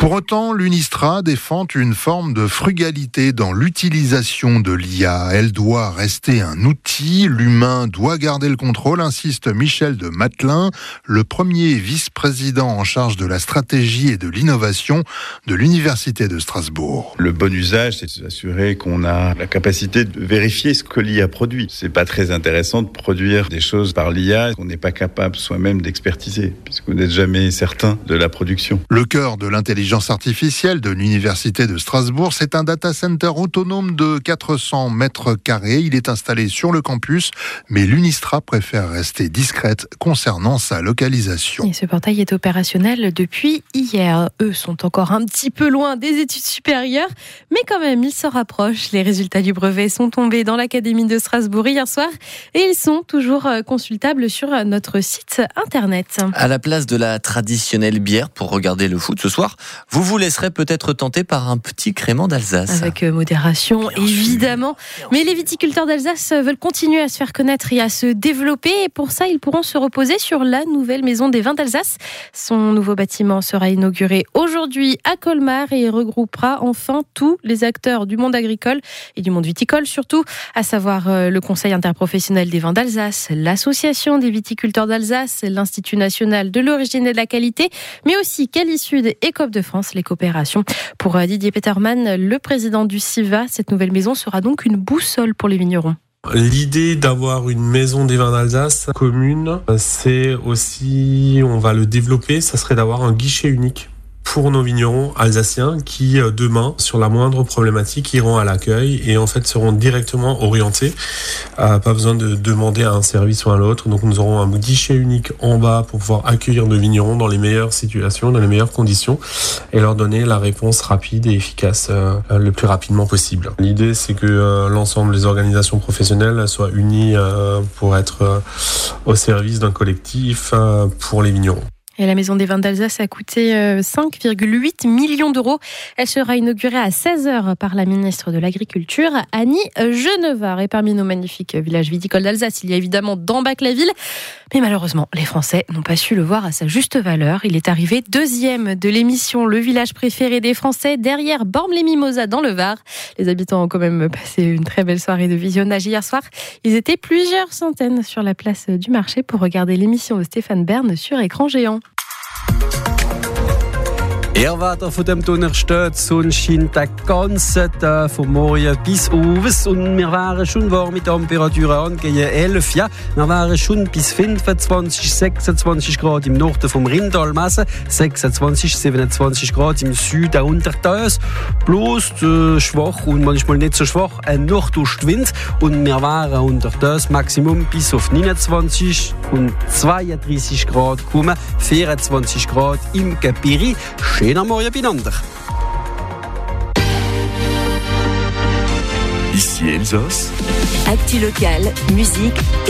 Pour autant, l'UNISTRA défend une forme de frugalité dans l'utilisation de l'IA. Elle doit rester un outil, l'humain doit garder le contrôle, insiste Michel de Matelin, le premier vice-président en charge de la stratégie et de l'innovation de l'Université de Strasbourg. Le bon usage, c'est de s'assurer qu'on a la capacité de vérifier ce que l'IA produit. C'est pas très intéressant de produire des choses par l'IA qu'on n'est pas capable soi-même d'expertiser, puisqu'on n'est jamais certain de la production. Le cœur de l'intelligence artificielle de l'Université de Strasbourg, c'est un data center autonome de 400 mètres carrés. Il est installé sur le campus, mais l'UNISTRA préfère rester discrète concernant sa localisation. Et ce portail est opérationnel depuis hier. Eux sont encore un petit peu loin des études supérieures, mais quand même, ils se rapprochent. Les résultats du brevet sont tombés dans l'Académie de Strasbourg hier soir et ils sont toujours consultables sur notre site internet. À la place de la traditionnelle bière pour regarder le foot ce soir, vous vous laisserez peut-être tenter par un petit crément d'Alsace. Avec modération, évidemment. Mais les viticulteurs d'Alsace veulent continuer à se faire connaître et à se développer. Et pour ça, ils pourront se reposer sur la nouvelle maison des vins d'Alsace. Son nouveau bâtiment sera inauguré aujourd'hui à Colmar et regroupera enfin tous les acteurs du monde agricole et du monde viticole surtout, à savoir le Conseil interprofessionnel des vins d'Alsace, l'Association des viticulteurs d'Alsace, l'Institut national de l'origine et de la qualité, mais aussi Qualisud et Coop de France, les coopérations. Pour Didier Peterman, le président du CIVA, cette nouvelle maison sera donc une boussole pour les vignerons. L'idée d'avoir une maison des vins d'Alsace commune, c'est aussi, on va le développer, ça serait d'avoir un guichet unique pour nos vignerons alsaciens qui, demain, sur la moindre problématique, iront à l'accueil et en fait seront directement orientés. Pas besoin de demander à un service ou à l'autre. Donc nous aurons un guichet unique en bas pour pouvoir accueillir nos vignerons dans les meilleures situations, dans les meilleures conditions et leur donner la réponse rapide et efficace le plus rapidement possible. L'idée, c'est que l'ensemble des organisations professionnelles soient unies pour être au service d'un collectif pour les vignerons. Et la maison des vins d'Alsace a coûté 5,8 millions d'euros. Elle sera inaugurée à 16h par la ministre de l'Agriculture, Annie Genevard. Et parmi nos magnifiques villages viticoles d'Alsace, il y a évidemment Dambach-la-Ville. Mais malheureusement, les Français n'ont pas su le voir à sa juste valeur. Il est arrivé deuxième de l'émission Le village préféré des Français, derrière Bormes-les-Mimosas dans le Var. Les habitants ont quand même passé une très belle soirée de visionnage hier soir. Ils étaient plusieurs centaines sur la place du marché pour regarder l'émission de Stéphane Bern sur écran géant. Wetter von dem Donnerstag, die Sonne scheint den ganzen Tag vom Morgen bis abends und wir wären schon warm mit Temperaturen angehen 11, ja. Wir wären schon bis 25, 26 Grad im Norden vom Rindal messen, 26, 27 Grad im Süden Untertös, bloß schwach und manchmal nicht so schwach ein Nordostwind und wir wären untertös Maximum bis auf 29 und 32 Grad kommen, 24 Grad im Gebirge. Schöner Morgen beieinander. Ici Elsace. Actu locale, musique